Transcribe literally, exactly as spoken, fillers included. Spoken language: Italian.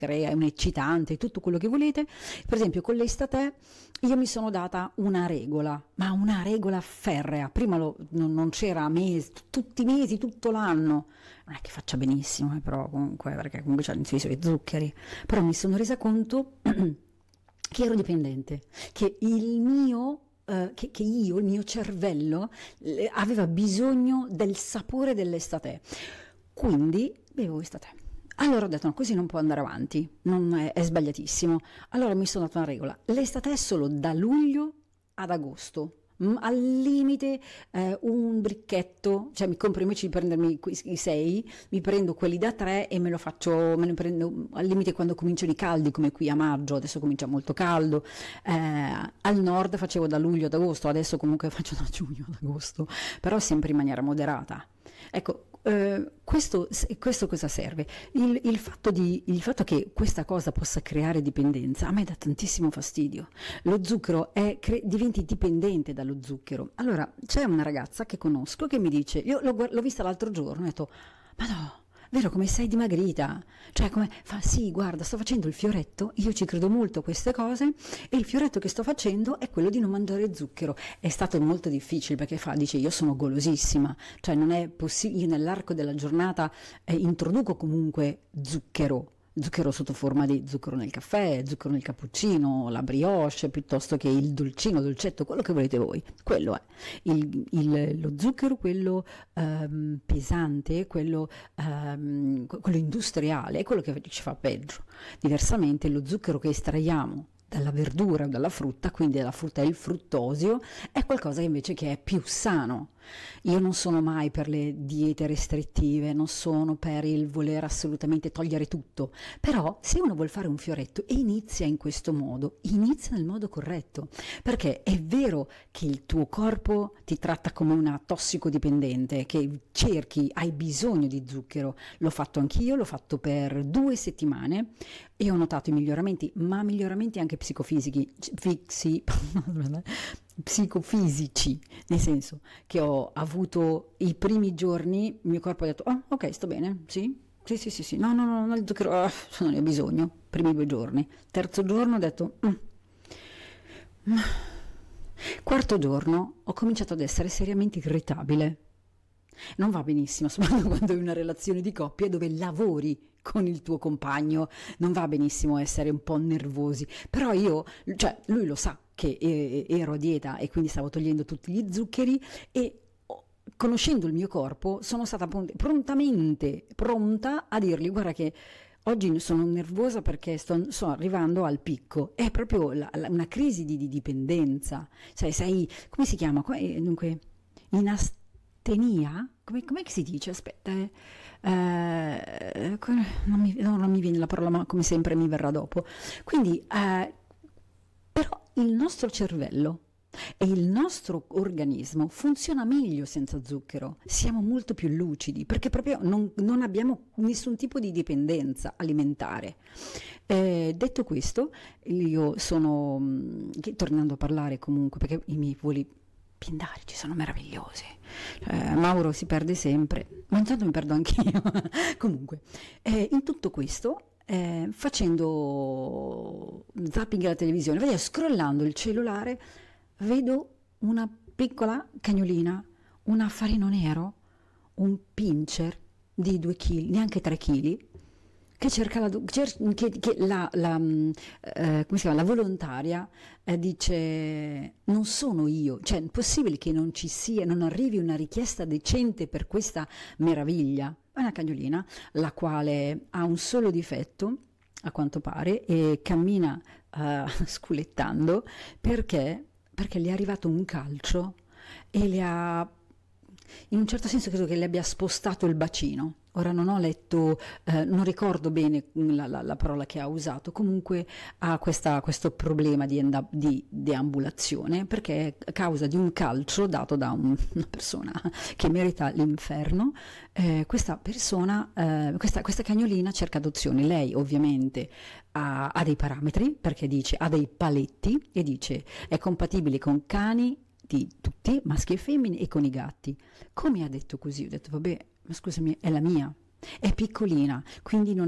è un eccitante, tutto quello che volete. Per esempio con l'estate io mi sono data una regola, ma una regola ferrea. Prima lo- non, non c'era mesi, tutti i mesi, tutto l'anno. Non è che faccia benissimo, eh, però comunque, perché comunque c'hanno i suoi zuccheri. Però mi sono resa conto che ero dipendente, che il mio eh, che, che io, il mio cervello, eh, aveva bisogno del sapore dell'estate. Quindi bevo estate. Allora ho detto no, così non può andare avanti, non è, è sbagliatissimo. Allora mi sono data una regola, l'estate è solo da luglio ad agosto. Mm, al limite eh, un bricchetto, cioè mi compro invece di prendermi que- i sei, mi prendo quelli da tre e me lo faccio, me ne prendo al limite quando cominciano i caldi, come qui a maggio, adesso comincia molto caldo. Eh, al nord facevo da luglio ad agosto, adesso comunque faccio da giugno ad agosto, però sempre in maniera moderata. Ecco, eh, questo, questo cosa serve? Il, il fatto di, il fatto che questa cosa possa creare dipendenza a me dà tantissimo fastidio. Lo zucchero è, cre- diventi dipendente dallo zucchero. Allora, c'è una ragazza che conosco che mi dice, io l'ho, guard- l'ho vista l'altro giorno, ho detto, ma no, vero come sei dimagrita? Cioè, come fa, sì, guarda, sto facendo il fioretto, io ci credo molto a queste cose, e il fioretto che sto facendo è quello di non mangiare zucchero. È stato molto difficile perché fa, dice, io sono golosissima, cioè non è possibile, io nell'arco della giornata eh, introduco comunque zucchero. Zucchero sotto forma di zucchero nel caffè, zucchero nel cappuccino, la brioche, piuttosto che il dolcino, dolcetto, quello che volete voi. Quello è. Il, il- lo zucchero, quello ehm, pesante, quello, ehm, quello industriale, è quello che ci fa peggio. Diversamente lo zucchero che estraiamo dalla verdura o dalla frutta, quindi dalla frutta e il fruttosio, è qualcosa che invece che è più sano. Io non sono mai per le diete restrittive, non sono per il voler assolutamente togliere tutto, però se uno vuol fare un fioretto e inizia in questo modo, inizia nel modo corretto, perché è vero che il tuo corpo ti tratta come una tossicodipendente, che cerchi, hai bisogno di zucchero, l'ho fatto anch'io, l'ho fatto per due settimane e ho notato i miglioramenti, ma miglioramenti anche psicofisici, fisi- psicofisici, nel senso che ho avuto i primi giorni, il mio corpo ha detto, oh, ok, sto bene, sì, sì, sì, sì, sì, no, no, no, no, il zucchero, ah, non ne ho bisogno, primi due giorni, terzo giorno ho detto, "Mm". Quarto giorno ho cominciato ad essere seriamente irritabile. Non va benissimo, soprattutto quando hai una relazione di coppia dove lavori con il tuo compagno, non va benissimo essere un po' nervosi, però io, cioè lui lo sa che eh, ero a dieta e quindi stavo togliendo tutti gli zuccheri e oh, conoscendo il mio corpo sono stata pron- prontamente pronta a dirgli guarda che oggi sono nervosa perché sto, sto arrivando al picco, è proprio la- la- una crisi di, di dipendenza, sai, sei, come si chiama? Come- dunque, in astenia? Come, com'è che si dice? Aspetta, eh, eh, co- non, mi, no, non mi viene la parola, ma come sempre mi verrà dopo. Quindi, eh, però il nostro cervello e il nostro organismo funziona meglio senza zucchero, siamo molto più lucidi perché proprio non, non abbiamo nessun tipo di dipendenza alimentare. Eh, detto questo, io sono, mh, che- tornando a parlare comunque, perché i miei voli pindarici sono meravigliosi. Eh, Mauro si perde sempre, ma intanto mi perdo anch'io. Comunque, eh, in tutto questo, eh, facendo zapping alla televisione, vedo, scrollando il cellulare, vedo una piccola cagnolina, un affarino nero, un pincher di due chili, neanche tre chili, che cerca la, cer- che, che la, la, mm, eh, come si chiama, la volontaria eh, dice non sono io, cioè è possibile che non ci sia, non arrivi una richiesta decente per questa meraviglia. È una cagnolina la quale ha un solo difetto a quanto pare e cammina eh, sculettando perché, perché le è arrivato un calcio e le ha, in un certo senso credo che le abbia spostato il bacino. Ora non ho letto, eh, non ricordo bene la, la- la parola che ha usato, comunque ha questa- questo problema di, enda- di deambulazione perché a causa di un calcio dato da un- una persona che merita l'inferno, eh, questa persona, eh, questa, questa cagnolina cerca adozione. Lei ovviamente ha, ha dei parametri perché dice, ha dei paletti e dice è compatibile con cani di tutti, maschi e femmine, e con i gatti. Come ha detto così? Ho detto, vabbè, ma scusami, è la mia, è piccolina, quindi non